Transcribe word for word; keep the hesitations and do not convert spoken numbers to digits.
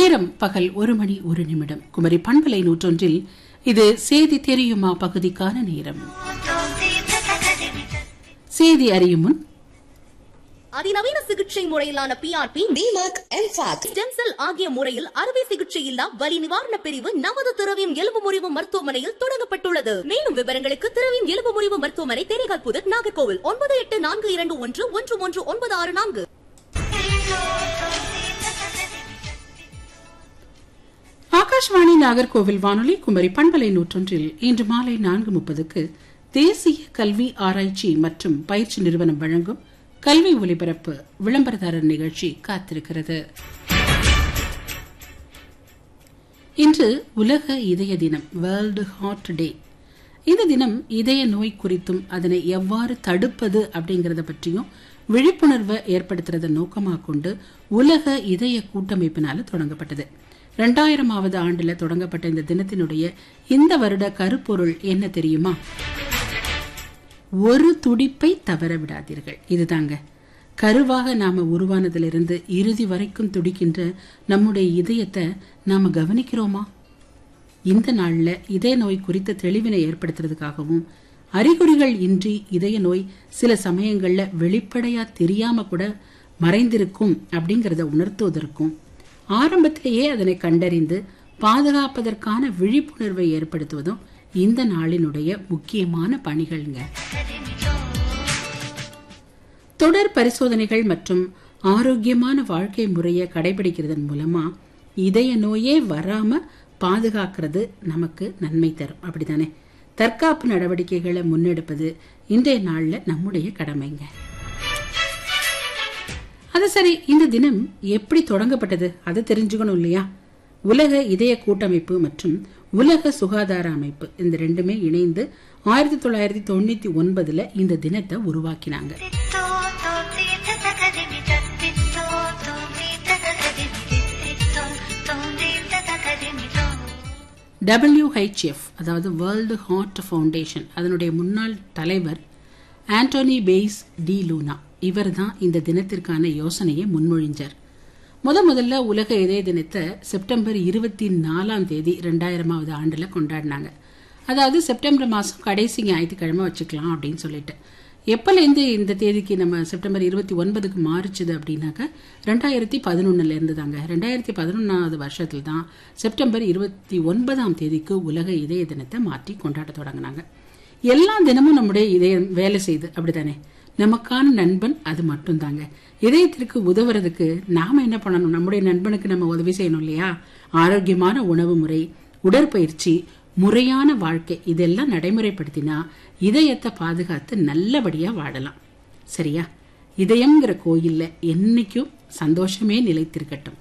நேரம் பகல் ஒரு மணி ஒரு நிமிடம். குமரி பண்பலை நூற்றொன்றில் இது செய்தி தெரியுமா பகுதிக்கான நேரம். செய்தி அறியும் முன் அதிநவீன சிகிச்சை முறையிலான B R B, stem cell ஆகிய முறையில் அறுவை சிகிச்சை இல்லா வலி நிவாரண பிரிவு நமது திரவியம் எலும்பு முறிவு மருத்துவமனையில் தொடங்கப்பட்டுள்ளது. மேலும் விவரங்களுக்கு திரவியம் எலும்பு முறிவு மருத்துவமனை, தேனிகால் புதர், நாகர்கோவில் ஒன்பது எட்டு நான்கு இரண்டு ஒன்று ஒன்று ஒன்று ஒன்பது ஆறு நான்கு. ஆகாஷ்வாணி நாகர்கோவில் வானொலி குமரி பண்பலை நூற்றொன்றில் இன்று மாலை நான்கு முப்பதுக்கு தேசிய கல்வி ஆராய்ச்சி மற்றும் பயிற்சி நிறுவனம் வழங்கும் கல்வி ஒலிபரப்பு விளம்பரதாரர் நிகழ்ச்சி காத்திருக்கிறது. இன்று உலக இதய தினம், வேர்ல்டு ஹார்ட் டே. இந்த தினம் இதய நோய் குறித்தும் அதனை எவ்வாறு தடுப்பது அப்படிங்கறத பற்றியும் விழிப்புணர்வை ஏற்படுத்துறத நோக்கமாக கொண்டு உலக இதய கூட்டமைப்பினால தொடங்கப்பட்டது. இரண்டாயிரமாவது ஆண்டுல தொடங்கப்பட்ட இந்த தினத்தினுடைய இந்த வருட கருப்பொருள் என்ன தெரியுமா? ஒரு துடிப்பை தவற விடாதீர்கள். இதுதாங்க. கருவாக நாம உருவானதிலிருந்து இறுதி வரைக்கும் துடிக்கின்ற நம்முடைய இதயத்தை நாம கவனிக்கிறோமா? இந்த நாள்ல இதய நோய் குறித்த தெளிவினை ஏற்படுத்துறதுக்காகவும் அறிகுறிகள் இன்றி இதய நோய் சில சமயங்கள்ல வெளிப்படையா தெரியாம கூட மறைந்திருக்கும் அப்படிங்கறத உணர்த்துவதற்கும் ஆரம்பத்திலேயே அதனை கண்டறிந்து பாதுகாப்பதற்கான விழிப்புணர்வை ஏற்படுத்துவதும் இந்த நாளினுடைய முக்கியமான பணிகள்ங்க. தொடர் பரிசோதனைகள் மற்றும் ஆரோக்கியமான வாழ்க்கை முறையை கடைபிடிக்கிறதன் மூலமா இதய நோயே வராம பாதுகாக்கிறது நமக்கு நன்மை தரும். அப்படித்தானே? தற்காப்பு நடவடிக்கைகளை முன்னெடுப்பது இன்றைய நாள்ல நம்முடைய கடமைங்க. அது சரி, இந்த தினம் எப்படி தொடங்கப்பட்டது அதை தெரிஞ்சுக்கணும் இல்லையா? உலக இதய கூட்டமைப்பு மற்றும் உலக சுகாதார அமைப்பு இந்த ரெண்டுமே இணைந்து ஆயிரத்தி தொள்ளாயிரத்தி தொண்ணூத்தி ஒன்பதுல இந்த தினத்தை உருவாக்கினாங்க. டபிள்யூ ஹெச் எஃப் அதாவது வேர்ல்டு ஹார்ட் ஃபவுண்டேஷன் அதனுடைய முன்னாள் தலைவர் ஆண்டோனி பெய்ஸ் டி லூனா இவர் தான் இந்த தினத்திற்கான யோசனையை முன்மொழிஞ்சார். முத முதல்ல உலக இதய தினத்தை செப்டம்பர் இருபத்தி நாலாம் தேதி ரெண்டாயிரமாவது ஆண்டுல கொண்டாடினாங்க. அதாவது செப்டம்பர் மாசம் கடைசி ஞாயிற்றுக்கிழமை வச்சுக்கலாம் அப்படின்னு சொல்லிட்டு. எப்பலேருந்து இந்த தேதிக்கு நம்ம செப்டம்பர் இருபத்தி ஒன்பதுக்கு மாறிச்சது அப்படின்னாக்க ரெண்டாயிரத்தி பதினொன்னுல இருந்து தாங்க. ரெண்டாயிரத்தி பதினொன்னாவது வருஷத்துல தான் செப்டம்பர் இருபத்தி ஒன்பதாம் தேதிக்கு உலக இதய தினத்தை மாற்றி கொண்டாட தொடங்கினாங்க. எல்லா தினமும் நம்முடைய இதயம் வேலை செய்யுது, அப்படித்தானே? நமக்கான நண்பன் அது மட்டும் தாங்க. இதயத்திற்கு உதவுறதுக்கு நாம என்ன பண்ணணும்? நம்முடைய நண்பனுக்கு நம்ம உதவி செய்யணும் இல்லையா? ஆரோக்கியமான உணவு முறை, உடற்பயிற்சி, முறையான வாழ்க்கை இதெல்லாம் நடைமுறைப்படுத்தினா இதயத்தை பாதுகாத்து நல்லபடியா வாழலாம். சரியா? இதயம்ங்கிற கோயில்ல என்னைக்கும் சந்தோஷமே நிலைத்திருக்கட்டும்.